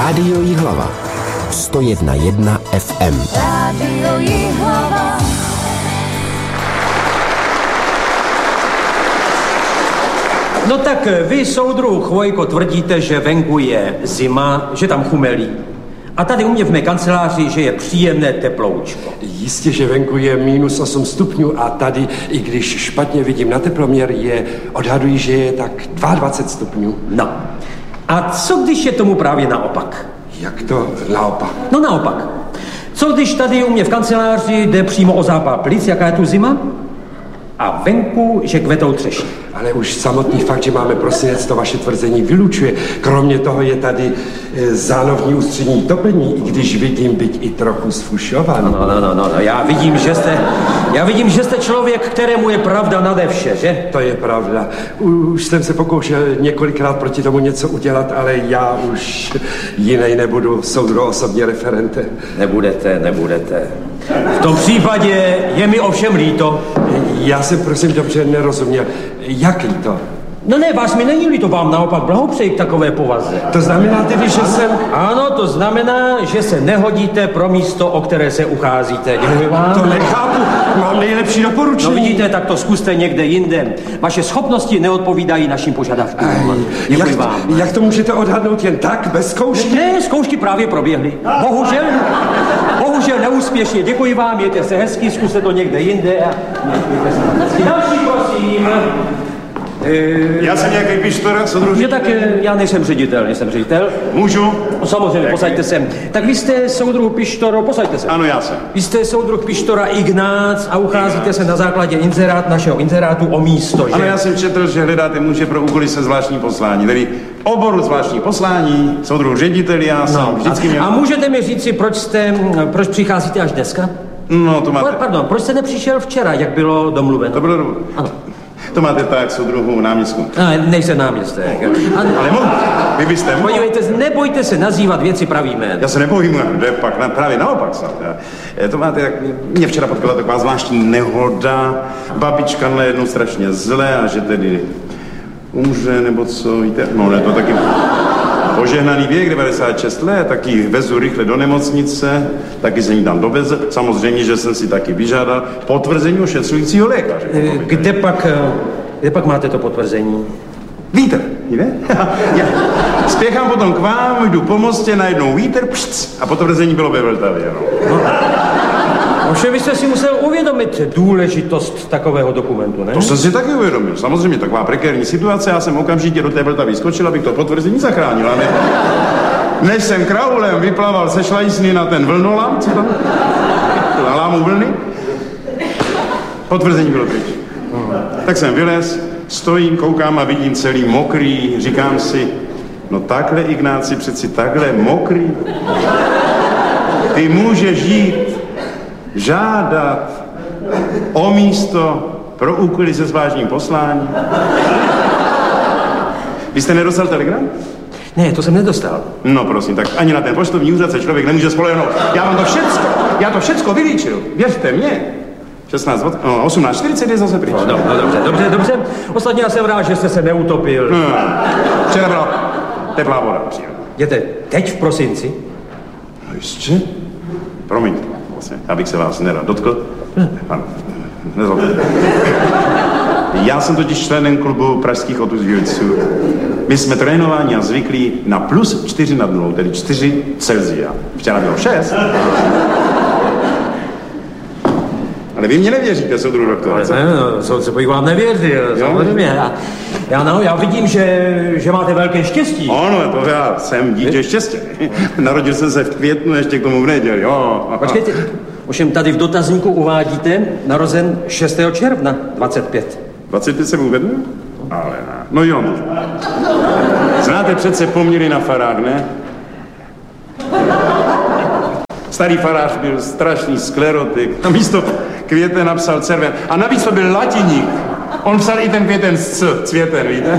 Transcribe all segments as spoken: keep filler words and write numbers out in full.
Rádio Jihlava sto jedna jedna F M. Rádio Jihlava. No tak vy, soudruh Chvojko, tvrdíte, že venku je zima, že tam chumelí. A tady u mě v mé kanceláři, že je příjemné teploučko. Jistě, že venku je minus osm stupňů a tady, i když špatně vidím na teploměr, je, odhadují, že je tak dvacet dva stupňů. No. A co když je tomu právě naopak? Jak to naopak? No naopak. Co když tady u mě v kanceláři jde přímo o zápal plic, jaká je tu zima? A venku, že kvetou třeši. Ale už samotný fakt, že máme prosinec, to vaše tvrzení vylučuje. Kromě toho je tady e, zánovní ústřední topení, i když vidím byť i trochu sfušovaný. No, no, no, no, no, já vidím, že jste, já vidím, že jste člověk, kterému je pravda nade vše, že? To je pravda. Už jsem se pokoušel několikrát proti tomu něco udělat, ale já už jinej nebudu, soudruh osobně referentem. Nebudete, nebudete. V tom případě je mi ovšem líto. Já jsem prosím dobře nerozuměl. Jak líto? No ne, vás mi není líto, vám naopak blahopřeji k takové povaze. To znamená tedy, že jsem... Ano, to znamená, že se nehodíte pro místo, o které se ucházíte. Děkuji vám. To nechápu, mám nejlepší doporučení. No vidíte, tak to zkuste někde jinde. Vaše schopnosti neodpovídají našim požadavkům. Děkuji jak, vám. Jak to můžete odhadnout jen tak, bez zkoušky? Ne, zkoušky právě proběhly. Bohužel, bohužel neúspěšně. Děkuji vám, mějte se hezky, zkuste to někde jinde. A mějte se hezky. Další, prosím. Já jsem nějaký pištora, soudruh. Že tak já nejsem ředitel, nejsem ředitel. Můžu? Samozřejmě, posaďte se. Tak vy jste soudruh Pištoro, posaďte se. Ano, já jsem. Vy jste soudruh Pištora Ignác a ucházíte se na základě inzerát našeho inzerátu o místo, že? Ano, já jsem četl, že hledáte muže pro úkoly se zvláštní poslání, tedy oboru zvláštní poslání, soudruh ředitel, já jsem no, vždycky měl... A můžete mi říct si, proč jste, proč přicházíte až dneska? No, to máte... Pardon, proč jste nepřišel včera, jak bylo domluveno? To bylo domluveno. Ano. To máte tak, soudruhu náměstku. No, nejsem náměstek. Ano. Ale mohl, vy byste mohl. Podívejte, nebojte se nazývat věci pravým jménem. Já se nebojím, jde pak na, právě naopak snad. Já, to máte, jak mě včera potkala taková zvláštní nehoda, babička na jednu strašně zlé a že tedy umře, nebo co, víte, no ne, to taky požehnaný věk, devadesát šest let, taky vezu rychle do nemocnice, taky se ní tam dovezl, samozřejmě, že jsem si taky vyžádal potvrzení ošetřujícího lékaře. Kde pak, kde pak máte to potvrzení? Vítr, víte? Já spěchám potom k vám, jdu po mostě, najednou vítr, pšc, a potvrzení bylo ve Vltavě, no. no. Ovšem, vy jste si musel uvědomit důležitost takového dokumentu, ne? To jsem si taky uvědomil. Samozřejmě, taková prekérní situace, já jsem okamžitě do té Vltavy skočil, abych to potvrzení zachránil. A ne... Než jsem kraulem vyplaval se šlajsny na ten vlnolam, co tam? Na lámu vlny. Potvrzení bylo pryč. Tak jsem vylez, stojím, koukám a vidím celý mokrý, říkám si, no takhle, Ignáci, přeci takhle mokrý. Ty můžeš jít žádat o místo pro úkoly se zvláštním posláním. Vy jste nedostal telegram? Ne, to jsem nedostal. No prosím, tak ani na ten poštovní úřad se člověk nemůže spolehnout. Já vám to všecko, já to všecko vylíčil. Věřte mě. šestnáct, no, osmnáct čtyřicet je zase pryč. No, no, no, dobře, dobře, dobře. Ostatně já jsem rád, že jste se neutopil. No, včera byla teplá voda. Příjemná. Jděte teď v prosinci? No jistě. Promiňte, vlastně, abych se vás nerad dotkl. Ano, nezlobte. Já jsem totiž členem klubu pražských otužilců. My jsme trénováni a zvyklí na plus čtyři nad nulou, tedy čtyři Celsia. Včera bylo šest. Ale vy mě nevěříte, soudruh doktor. Ne, no, soudce bych vám nevěřil, samozřejmě. Já, já, no, já vidím, že, že máte velké štěstí. Ano, to já jsem dítě štěstí. Narodil jsem se v květnu, ještě k tomu v neděli. Jo. Počkejte, ovšem tady v dotazníku uvádíte narozen šestého června dvacet pět. dvacet pět jsem uvedl? Ale ne. No jo. Znáte přece poměry na farách, ne? Starý farář byl strašný sklerotik. Na místo květen napsal cerven. A navíc to byl latiník. On psal i ten květen s c, cvěten, víte?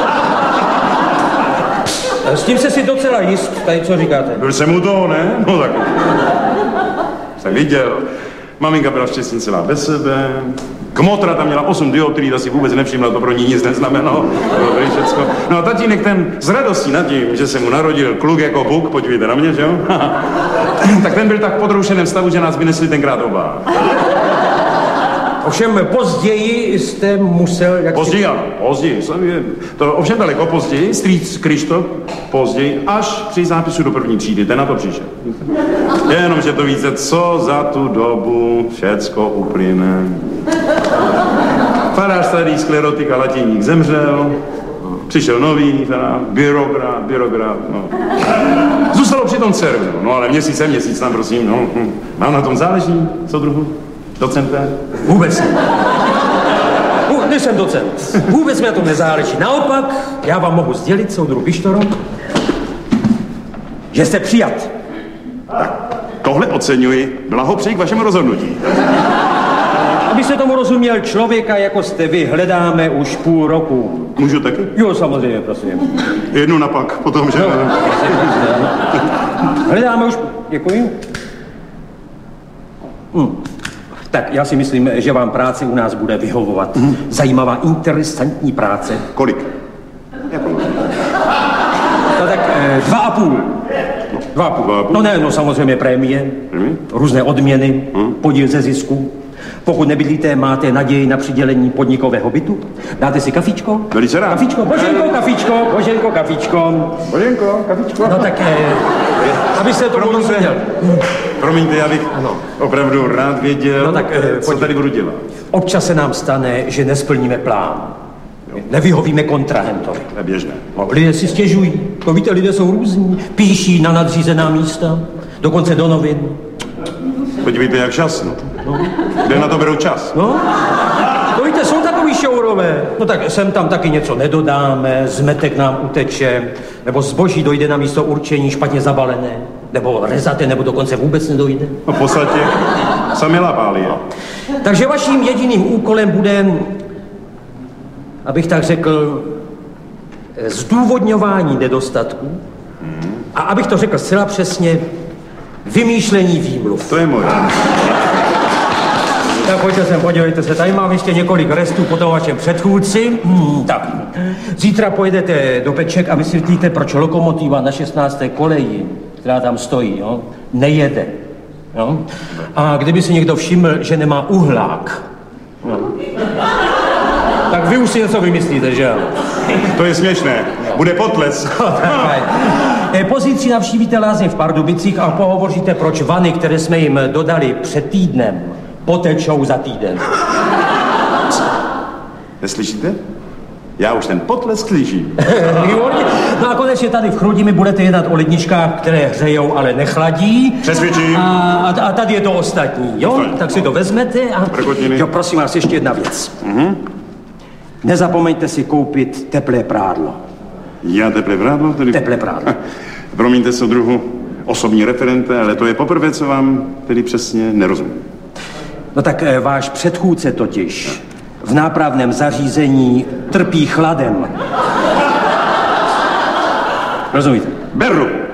S tím se si docela jist, tady co říkáte? Byl jsem u toho, ne? No tak. Jsem viděl, Maminka byla štěstí celá bez sebe. Kmotra tam měla osm dioptrií, ta si vůbec nevšimla, to pro ní nic neznamenalo. Dobrý všecko. No a tatínek ten z radostí nad tím, že se mu narodil kluk jako Bůh, podívejte na mě, že jo? Tak ten byl tak v podroušeném stavu, že nás vynesli tenkrát oba. Ovšem později jste musel... Jak Později, si... ano, později. To ovšem daleko později, strýc Krištof později, až při zápisu do první třídy, ten na to přišel. Jenom, že to víte, co za tu dobu všecko uplyne. Farář starý sklerotik a latiník zemřel, přišel nový, teda, byrokrat, byrokrat, no. Zůstalo při tom dceru, no ale měsíc je měsíc tam, prosím, no. Mám na tom záleží, co druhu? Docente? Vůbec ne. Nejsem docent. Vůbec mi na tom nezáleží. Naopak, já vám mohu sdělit, soudruh Pištoro, že jste přijat. Tak, tohle oceňuji. Blahopřeji k vašemu rozhodnutí. Aby se tomu rozuměl, člověka, jako jste vy, hledáme už půl roku. Můžu taky? Jo, samozřejmě, prosím. Jednu napak, potom, že... No, hledáme už... Děkuji. Hm. Tak já si myslím, že vám práce u nás bude vyhovovat. Mm. Zajímavá, interesantní práce. Kolik? Jako? No tak eh, dva a půl. Dva a půl. Dva a půl. No ne, no samozřejmě prémie, Prémie? Různé odměny, mm. podíl ze zisku. Pokud nebydlíte, máte naději na přidělení podnikového bytu. Dáte si kafičko? Velice rád. Kafičko, Boženko, kafičko, Boženko, kafičko. Boženko, kafičko. No tak, eh, aby se to rozuměl. Promiňte, já bych ano. opravdu rád věděl, no tak, eh, co tady budu dělat. Občas se nám stane, že nesplníme plán. Jo. Nevyhovíme kontrahentovi. To je běžné. No, lidé si stěžují. To víte, lidé jsou různí. Píší na nadřízená místa, dokonce do novin. Podívejte, jak čas, no. no. Kde na to berou čas? No, no víte, jsou takový šourové. No tak sem tam taky něco nedodáme, zmetek nám uteče, nebo zboží dojde na místo určení špatně zabalené, nebo rezaté, nebo dokonce vůbec nedojde. No v podstatě sami lapáli, jo. Takže vaším jediným úkolem bude, abych tak řekl, zdůvodňování nedostatků a abych to řekl zcela přesně, vymýšlení výmluv. To je moje. Tak pojďte sem, podívejte se, tady mám ještě několik restů po tom vašem předchůdci. Hmm, tak, zítra pojedete do Peček a vysvětlíte, proč lokomotiva na šestnácté koleji, která tam stojí, jo, nejede. Jo? A kdyby si někdo všiml, že nemá uhlák, jo, tak vy už si něco vymyslíte, že ano? To je směšné. Bude potles. Pozítří navštívíte lázně v Pardubicích a pohovoříte, proč vany, které jsme jim dodali před týdnem, potečou za týden. Neslyšíte? Já už ten potlesk slyším. No a konečně tady v Chrudimi budete jednat o ledničkách, které hřejou, ale nechladí. Přesvědčím. A, a tady je to ostatní, jo? Ostatní. Tak si to vezmete a... Prkotiny. Jo, prosím vás, ještě jedna věc. Mhm. Nezapomeňte si koupit teplé prádlo. Já teplé prádlo? Tedy... Teplé prádlo. Promiňte, soudruhu, osobní referente, ale to je poprvé, co vám tedy přesně nerozumím. No tak e, váš předchůdce totiž v nápravném zařízení trpí chladem. Rozumíte? Beru.